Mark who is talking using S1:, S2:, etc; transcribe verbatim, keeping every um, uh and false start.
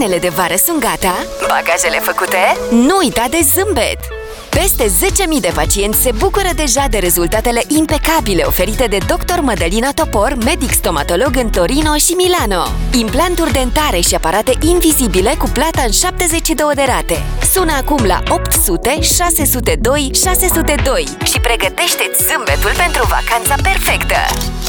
S1: Hainele de vară sunt gata? Bagajele făcute? Nu uita de zâmbet! Peste zece mii de pacienți se bucură deja de rezultatele impecabile oferite de doctor Mădălina Topor, medic stomatolog în Torino și Milano. Implanturi dentare și aparate invizibile cu plata în șaptezeci și două de rate. Sună acum la opt sute șase zero doi șase zero doi și pregătește-ți zâmbetul pentru vacanța perfectă!